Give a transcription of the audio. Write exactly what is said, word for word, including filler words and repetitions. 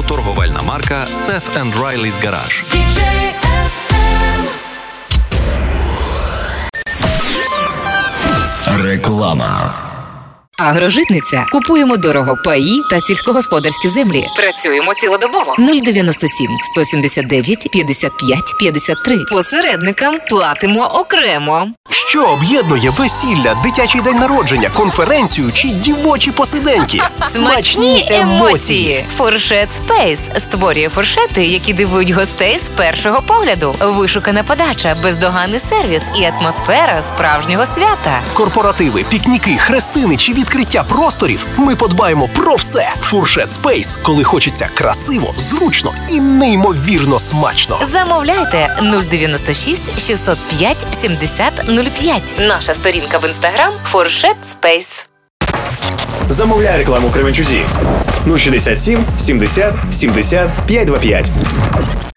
торговельна марка Seth and Riley's Garage. Реклама. Агрожитниця. Купуємо дорого паї та сільськогосподарські землі. Працюємо цілодобово. нуль дев'яносто сім сто сімдесят дев'ять п'ятдесят п'ять п'ятдесят три. Посередникам платимо окремо. Що об'єднує весілля, дитячий день народження, конференцію чи дівочі посиденьки? Смачні емоції! Фуршет Спейс створює фуршети, які дивують гостей з першого погляду. Вишукана подача, бездоганний сервіс і атмосфера справжнього свята. Корпоративи, пікніки, хрестини чи відкриття просторів – ми подбаємо про все. Фуршет Спейс, коли хочеться красиво, зручно і неймовірно смачно. Замовляйте нуль дев'яносто шість шістсот п'ять сімдесят нуль п'ять. Наша сторінка в інстаграм Фуршет Спейс. Замовляй рекламу Кременчузі. нуль шістдесят сім сімдесят сімдесят п'ятсот двадцять п'ять.